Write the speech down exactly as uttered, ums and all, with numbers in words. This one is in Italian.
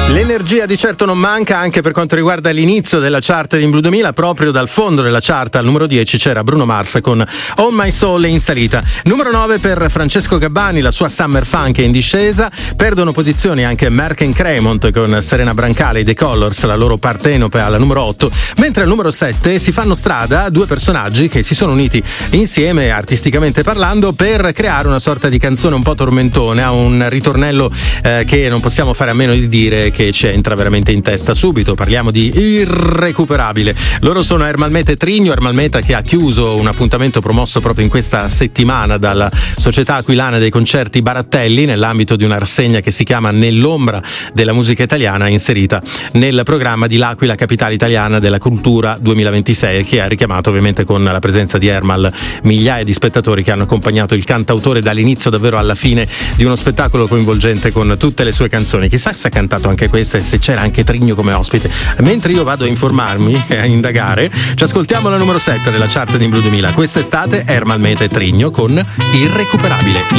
L'energia di certo non manca anche per quanto riguarda l'inizio della chart di Blue duemila. Proprio dal fondo della chart al numero dieci c'era Bruno Mars con All My Soul in salita. Numero nove per Francesco Gabbani, la sua Summer Funk è in discesa. Perdono posizioni anche Merck and Cremont con Serena Brancale e The Colors, la loro partenope, alla numero otto, mentre al numero sette si fanno strada due personaggi che si sono uniti insieme artisticamente parlando per creare una sorta di canzone un po' tormentone, ha un ritornello eh, che non possiamo fare a meno di dire che ci entra veramente in testa subito. Parliamo di Irrecuperabile. Loro sono Ermalmeta e Trigno. Ermalmeta che ha chiuso un appuntamento promosso proprio in questa settimana dalla Società Aquilana dei Concerti Barattelli nell'ambito di una rassegna che si chiama Nell'ombra della musica italiana, inserita nel programma di L'Aquila Capitale Italiana della Cultura duemilaventisei, che ha richiamato ovviamente con la presenza di Ermal migliaia di spettatori che hanno accompagnato il cantautore dall'inizio davvero alla fine di uno spettacolo coinvolgente con tutte le sue canzoni. Chissà se ha cantato anche questa e se c'era anche Trigno come ospite. Mentre io vado a informarmi e a indagare, ci ascoltiamo la numero sette della chart di Blue duemila. Quest'estate Ermal Meta e Trigno con Irrecuperabile.